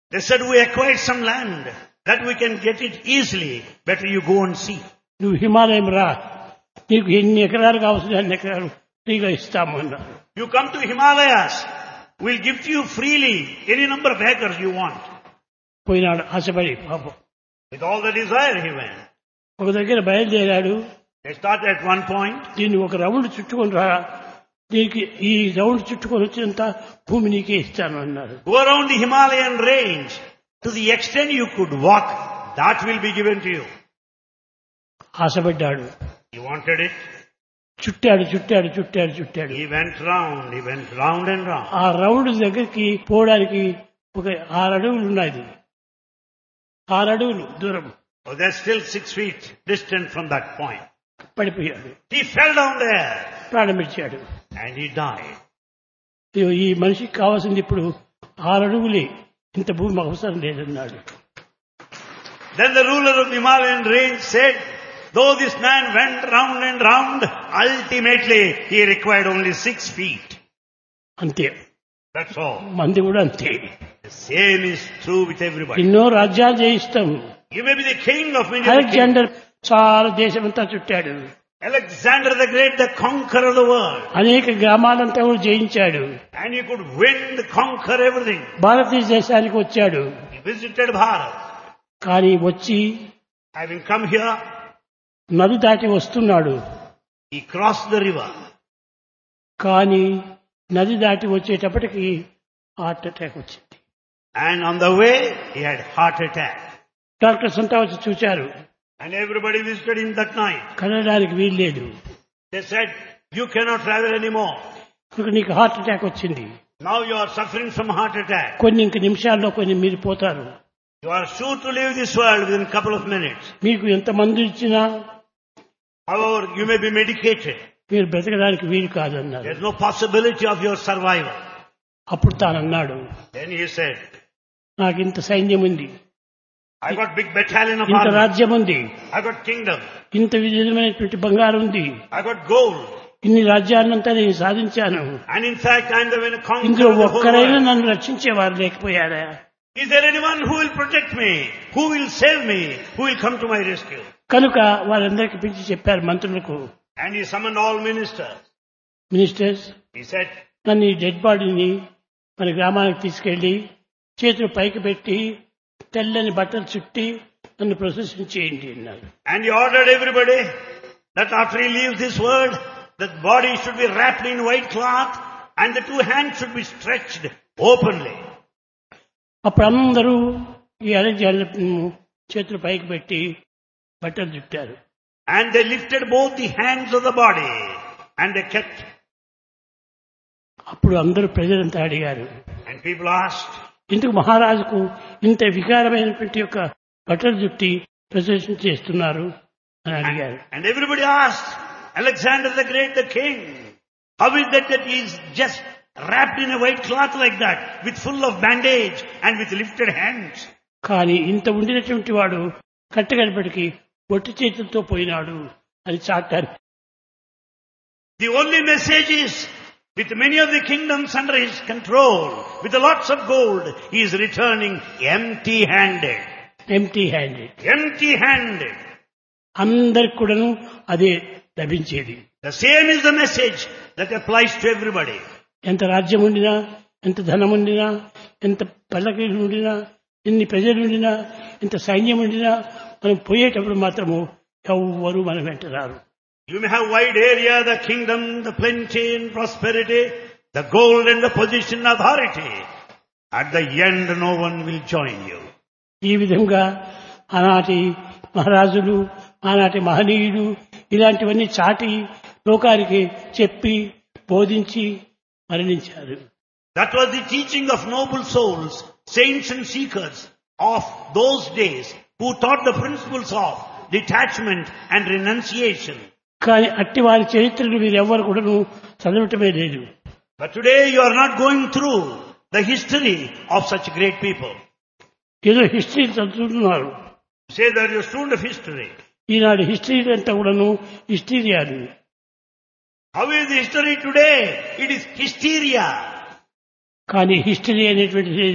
They said, we acquired some land that we can get it easily. Better you go and see. నువ్వు హిమాలయం రా, నీకు ఎన్ని ఎకరాలు కావాల్సిన అన్ని ఎకరాలు ఫ్రీగా ఇస్తాము అన్నారు. You come to Himalayas, we'll give to you freely any number of acres you want. పోయినాడు ఆశపడి పాపం. With all the desire he went. ఒక దగ్గర బయలుదేరాడు. They started at one point. దీన్ని ఒక రౌండ్ చుట్టుకొని రా, దీనికి ఈ రౌండ్ చుట్టుకొని వచ్చినంత భూమి నీకే ఇస్తాను అన్నారు. Go around the Himalayan range to the extent you could walk, that will be given to you. ఆశపడ్డాడు. He wanted it. చుట్టాడు చుట్టాడు చుట్టాడు చుట్టాడు. He went round and round. ఆ రౌండ్ దగ్గరికి పోవడానికి ఒక 6 అడుగులు ఉన్నాయి. 6 అడుగులు దూరం. Oh, they're still 6 feet distant from that point. పడిపోయాడు. He fell down there. ప్రాణమిచ్చాడు. And he died. ఈ మనిషికి కావాల్సింది ఇప్పుడు 6 అడుగులే, ఇంత భూమి అవసరం లేదన్నాడు. Then the ruler of the Himalayan range said, though this man went round and round, ultimately he required only 6 feet. అంతే. That's all. మంది కూడా అంతే. The same is true with everybody. ఎన్నో రాజ్యాలు జయిస్తాం. You may be the king of many. Alexander చాలా దేశమంతా చుట్టాడు. Alexander the Great, the conqueror of the world. అనేక గ్రామాలంతా కూడా జయించాడు. And he could win, conquer everything. భారతదేశానికి వచ్చాడు. He visited Bharat. కానీ వచ్చి Having come here, నది దాటి వస్తున్నాడు. he crossed the river. కానీ నది దాటి వచ్చేటప్పటికి హార్ట్ అటాక్ వచ్చింది. And on the way, he had heart attack. Doctors అంతా వచ్చి చూశారు. And everybody visited him that night. కదలడానికి వీల్లేదు. They said, you cannot travel anymore. నీకు హార్ట్ అటాక్ వచ్చింది. Now you are suffering from heart attack. కొన్ని ఇంక నిమిషాల్లో కొన్ని మీరు పోతారు. You are sure to leave this world within a couple of minutes. మీకు ఎంత మందు ఇచ్చినా, However, you may be medicated. మీరు బ్రతకడానికి వీలు కాదన్నారు. There is no possibility of your survival. అప్పుడు తానన్నాడు, Then he said, నాకు ఇంత సైన్యం ఉంది, I got big battalion of ఇంత army. రాజ్యం ఉంది, I got kingdom. ఇంత విధమైనటువంటి బంగారం ఉంది, I got gold. ఇన్ని రాజ్యాలంతా నేను సాధించాను. And in fact, I am the conqueror ఇందులో of the whole ఒక్కరైనా world. నన్ను రక్షించేవారు లేకపోయారా? Is there anyone who will protect me? Who will save me? Who will come to my rescue? కనుక వారందరికీ పిలిచి చెప్పారు మంత్రులకు. And he summoned all ministers. Ministers, He said, నన్ను ఈ డెడ్ బాడీని మన గ్రామానికి తీసుకెళ్లి చేతులు పైకి పెట్టి తెల్లని బట్టలు చుట్టి నన్ను ప్రొసెషన్ చేయండి అన్నారు. and he ordered everybody that after he leaves this world, the body should be wrapped in white cloth and the 2 hands should be stretched openly. అప్పుడు అందరూ ఈ అలెగ్జాండర్ చేతులు పైకి పెట్టి బట్టలు చుట్టారు. And they lifted both the hands of the body and they kept. అప్పుడు అందరూ ప్రజలంతా అడిగారు, And people asked, ఇందుకు మహారాజుకు ఇంత వికారమైనటువంటి యొక్క బట్టలు చుట్టి ప్రదర్శన చేస్తున్నారు అని అడిగారు. and everybody asked, Alexander the Great, the king, how is that he is just wrapped in a white cloth like that, with full of bandage and with lifted hands? కానీ ఇంత ఉండినటువంటి వాడు కట్టగడపటికి ఒట్టి చేతులతో పోయినాడు అని చాటారు. The only message is, with many of the kingdoms under his control, with lots of gold, he is returning empty-handed. Empty handed. Empty-handed. అందరికి కూడాను అదే లభించేది. The same is the message that applies to everybody. ఎంత రాజ్యం ఉండినా, ఎంత ధనం ఉండినా, ఎంత పల్లకీలు ఉండినా, ఎన్ని ప్రజలు ఉండినా, ఎంత సైన్యం ఉండినా, మనం పోయేటప్పుడు మాత్రము ఎవ్వరూ మన వెంట రారు. You may have wide area, the kingdom, the plenty and prosperity, the gold and the position, authority. At the end, no one will join you. ఈ విధంగా ఆనాటి మహారాజులు, ఆనాటి మహనీయులు ఇలాంటివన్నీ చాటి లోకానికి చెప్పి బోధించి మరణించారు. That was the teaching of noble souls, saints and seekers of those days, who taught the principles of detachment and renunciation. కానీ అట్టి వారి చరిత్రను వీరెవ్వరు కూడాను చదవటమే లేదు. But today you are not going through the history of such great people. ఏదో history చదువుతున్నారు. Say that you're a student of history. Eenadu history అంతా కూడాను హిస్టీరియాలు. How is the history today? It is hysteria. కానీ history అనేటువంటిది